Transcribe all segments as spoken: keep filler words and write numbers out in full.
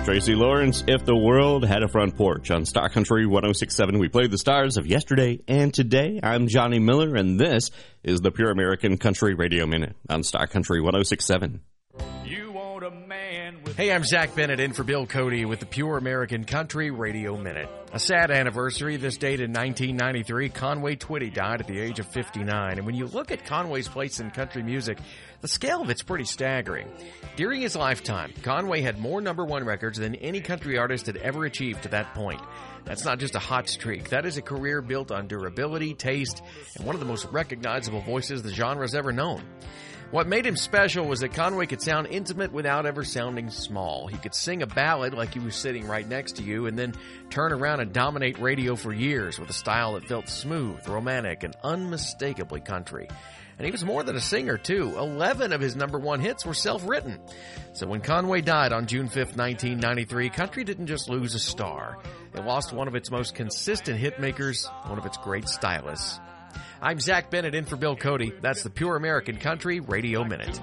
Tracy Lawrence, If the World Had a Front Porch. On Star Country one oh six point seven, we play the stars of yesterday and today. I'm Johnny Miller, and this is the Pure American Country Radio Minute on Star Country one oh six point seven. You want a man with... Hey, I'm Zach Bennett in for Bill Cody with the Pure American Country Radio Minute. A sad anniversary. This date in nineteen ninety-three, Conway Twitty died at the age of fifty-nine. And when you look at Conway's place in country music, the scale of it's pretty staggering. During his lifetime, Conway had more number one records than any country artist had ever achieved to that point. That's not just a hot streak. That is a career built on durability, taste, and one of the most recognizable voices the genre's ever known. What made him special was that Conway could sound intimate without ever sounding small. He could sing a ballad like he was sitting right next to you and then turn around and dominate radio for years with a style that felt smooth, romantic, and unmistakably country. And he was more than a singer, too. Eleven of his number one hits were self-written. So when Conway died on June fifth, nineteen ninety-three, country didn't just lose a star. It lost one of its most consistent hit makers, one of its great stylists. I'm Zach Bennett in for Bill Cody. That's the Pure American Country Radio Minute.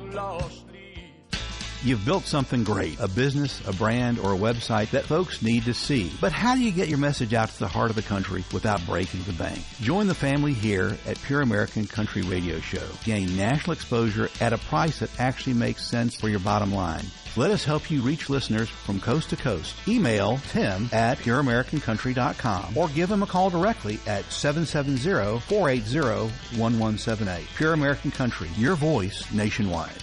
You've built something great, a business, a brand, or a website that folks need to see. But how do you get your message out to the heart of the country without breaking the bank? Join the family here at Pure American Country Radio Show. Gain national exposure at a price that actually makes sense for your bottom line. Let us help you reach listeners from coast to coast. Email Tim at pure american country dot com or give him a call directly at seven seven zero, four eight zero, one one seven eight. Pure American Country, your voice nationwide.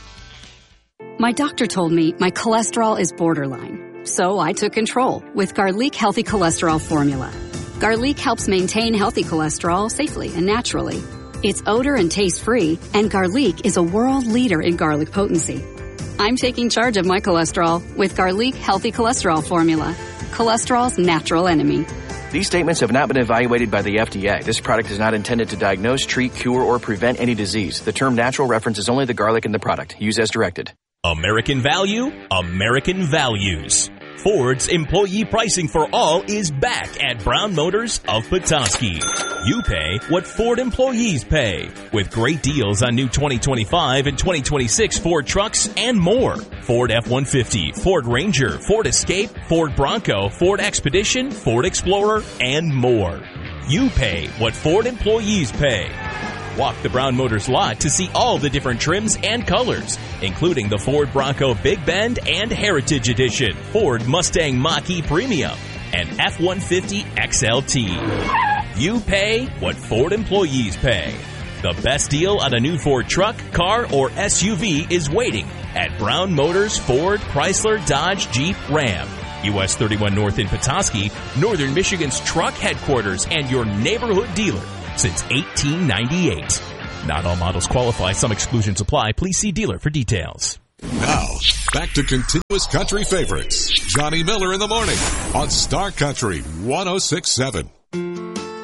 My doctor told me my cholesterol is borderline, so I took control with Garlic Healthy Cholesterol Formula. Garlic helps maintain healthy cholesterol safely and naturally. It's odor and taste-free, and Garlic is a world leader in garlic potency. I'm taking charge of my cholesterol with Garlic Healthy Cholesterol Formula, cholesterol's natural enemy. These statements have not been evaluated by the F D A. This product is not intended to diagnose, treat, cure, or prevent any disease. The term natural references only the garlic in the product. Use as directed. American value, American values. Ford's employee pricing for all is back at Brown Motors of Petoskey. You pay what Ford employees pay, with great deals on new twenty twenty-five and twenty twenty-six Ford trucks and more. Ford F one fifty, Ford Ranger, Ford Escape, Ford Bronco, Ford Expedition, Ford Explorer, and more. You pay what Ford employees pay. Walk the Brown Motors lot to see all the different trims and colors, including the Ford Bronco Big Bend and Heritage Edition, Ford Mustang Mach-E Premium, and F one fifty X L T. You pay what Ford employees pay. The best deal on a new Ford truck, car, or S U V is waiting at Brown Motors Ford, Chrysler, Dodge, Jeep, Ram. U S thirty-one North in Petoskey, Northern Michigan's truck headquarters and your neighborhood dealer since eighteen ninety-eight. Not all models qualify. Some exclusions apply. Please see dealer for details. Now, back to continuous country favorites. Johnny Miller in the morning on Star Country one oh six point seven.